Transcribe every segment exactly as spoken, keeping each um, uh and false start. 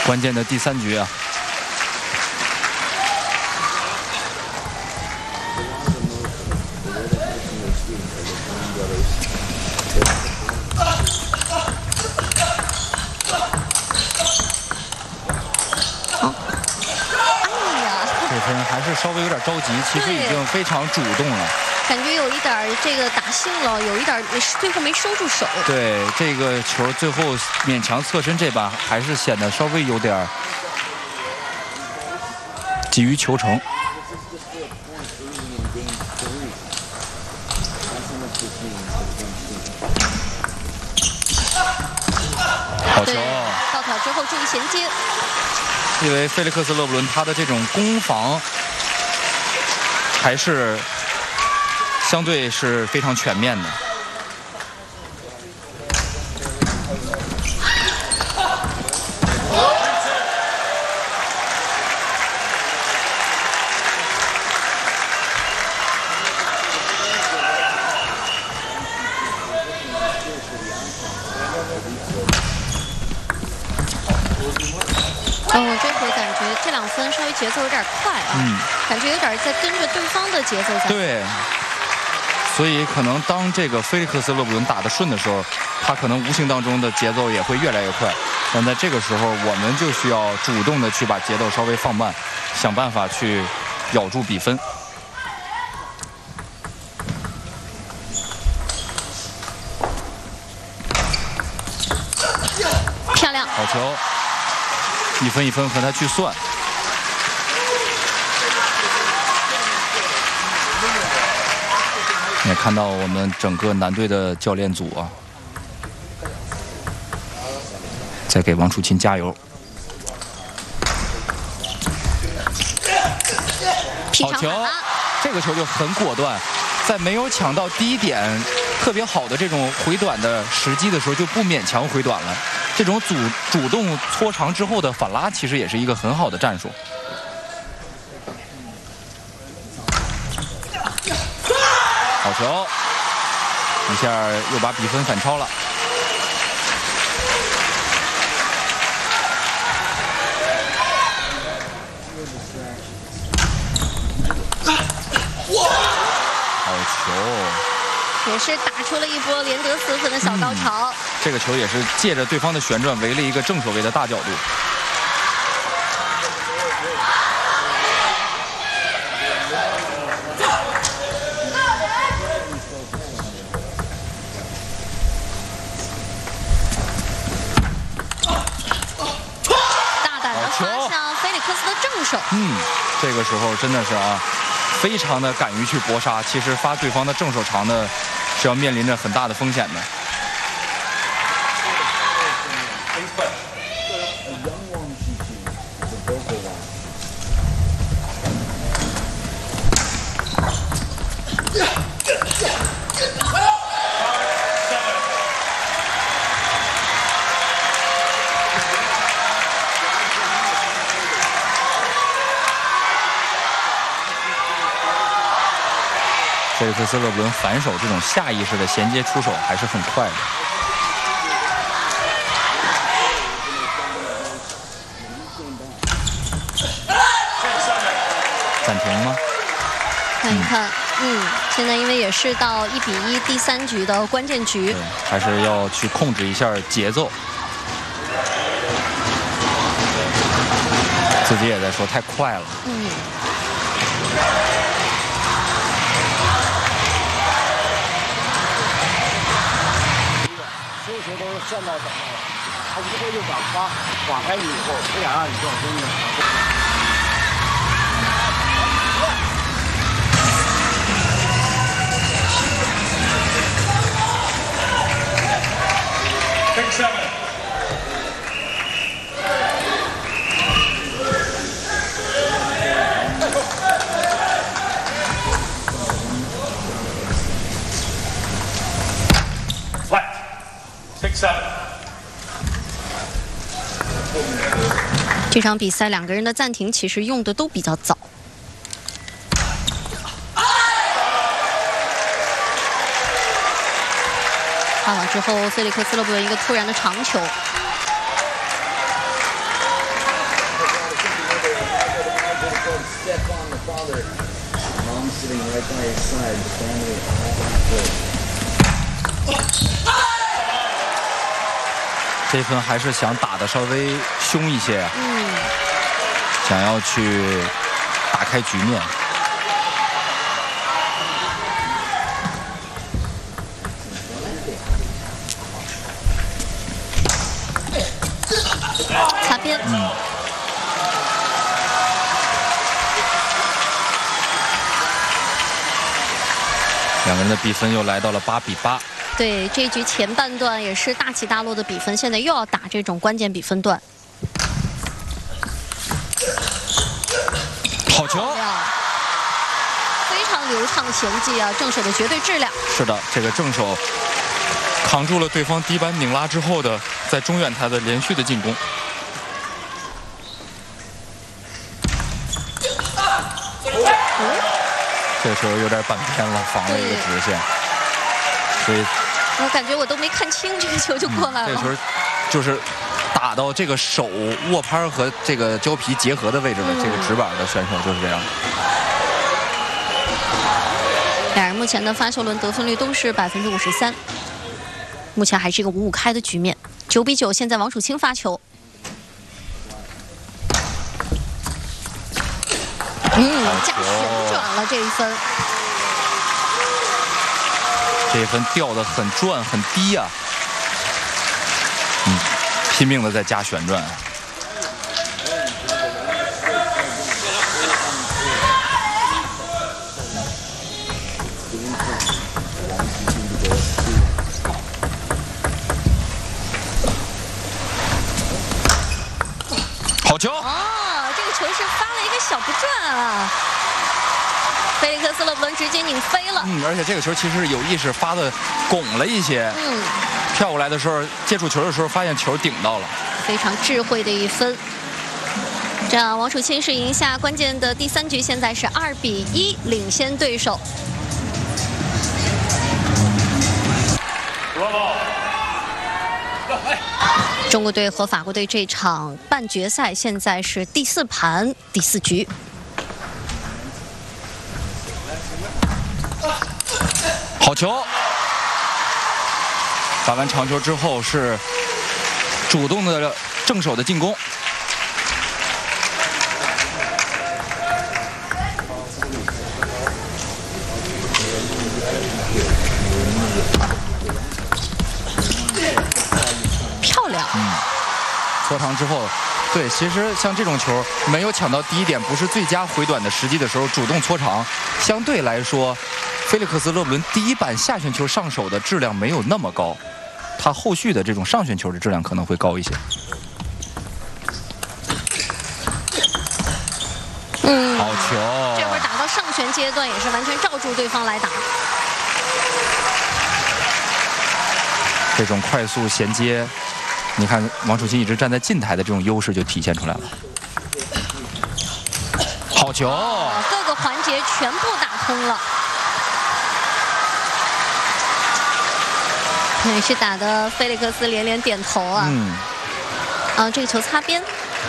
关键的第三局啊。 还是稍微有点着急，其实已经非常主动了， 感觉有一点这个打性了，有一点最后没收住手。 对，这个球最后勉强侧身这把还是显得稍微有点急于求成。好球！ 倒挑之后注意衔接。 因为菲利克斯·勒布伦他的这种攻防还是相对是非常全面的。 嗯，这会感觉这两分稍微节奏有点快啊，嗯、感觉有点在跟着对方的节奏在。 对，所以可能当这个菲利克斯·勒布伦打得顺的时候，他可能无形当中的节奏也会越来越快。但在这个时候，我们就需要主动的去把节奏稍微放慢，想办法去咬住比分。 漂亮， 好球！一分一分和他去算。也看到我们整个男队的教练组啊，在给王楚钦加油。好球！这个球就很果断，在没有抢到第一点特别好的这种回短的时机的时候，就不勉强回短了。 这种主主动搓长之后的反拉，其实也是一个很好的战术。好球！一下又把比分反超了。好球！ 也是打出了一波连得四分的小高潮、嗯。 这个球也是借着对方的旋转围了一个正手位的大角度。 大胆的发向菲利克斯的正手。 嗯，这个时候真的是啊。 非常的敢于去搏杀，其实发对方的正手长呢，是要面临着很大的风险的。菲利克斯·勒布伦反手这种下意识的衔接出手还是很快的。暂停吗？ 看一看，嗯，嗯现在因为也是到一比一第三局的关键局， 还是要去控制一下节奏。自己也在说太快了。嗯。 站到等了，他一会就把花晃开你以后，不想让你撞身子。Take seven. Take seven. 这场比赛两个人的暂停其实用的都比较早。发网之后，菲利克斯勒布伦一个突然的长球。 这分还是想打的稍微凶一些啊， 嗯， 想要去打开局面。 擦边。 嗯。两个人的比分又来到了八比八。 对，这一局前半段也是大起大落的比分，现在又要打这种关键比分段。 好球！ 非常流畅衔接啊，正手的绝对质量。 是的，这个正手扛住了对方低板拧拉之后的在中远台的连续的进攻。这个球有点板偏了，防了一个直线，所以我感觉我都没看清这个球就过来了。 嗯、这个球就是打到这个手握拍和这个胶皮结合的位置的、嗯、这个直板的选手就是这样。 两人目前的发球轮得分率都是百分之五十三，目前还是一个五五开的局面，九比九。现在王楚钦发球。嗯，加旋转了这一分， 这一分掉得很转很低啊，嗯，拼命的在加旋转。好球！ 哦，这个球是发了一个小不转啊。菲利克斯·勒布伦直接拧飞了。 嗯，而且这个球其实有意识发的拱了一些。嗯，跳过来的时候接触球的时候，发现球顶到了。 非常智慧的一分。这样，王楚钦是赢下关键的第三局，现在是二比一领先对手。中国队和法国队这场半决赛现在是第四盘第四局。 好球！打完长球之后是主动的正手的进攻。 漂亮。 嗯，搓长之后，对，其实像这种球没有抢到第一点，不是最佳回短的时机的时候，主动搓长，相对来说。菲利克斯·勒布伦第一板下旋球上手的质量没有那么高，他后续的这种上旋球的质量可能会高一些。 嗯， 好球！ 这会儿打到上旋阶段也是完全罩住对方来打。 这种快速衔接，你看王楚钦一直站在近台的这种优势就体现出来了。好球！ 哦、各个环节全部打通了。也是打的菲利克斯连连点头啊！嗯，啊，这个球擦边。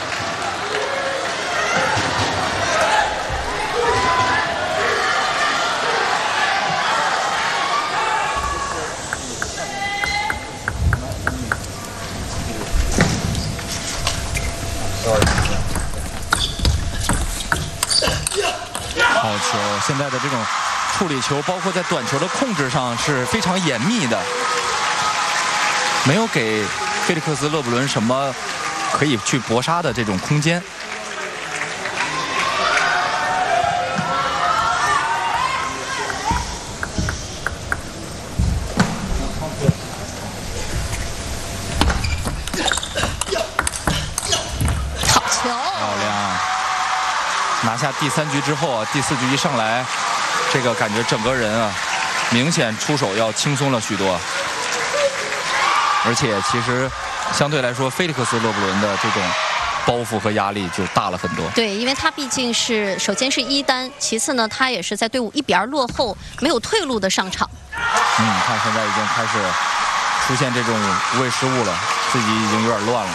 好球！现在的这种处理球，包括在短球的控制上是非常严密的。没有给菲利克斯·勒布伦什么可以去搏杀的这种空间。 好球！ 漂亮！拿下第三局之后啊，第四局一上来，这个感觉整个人啊，明显出手要轻松了许多。而且其实相对来说，菲利克斯·勒布伦的这种包袱和压力就大了很多。 对，因为他毕竟是首先是一单，其次呢，他也是在队伍一比二落后、没有退路的上场。 嗯，看现在已经开始出现这种无谓失误了，自己已经有点乱了。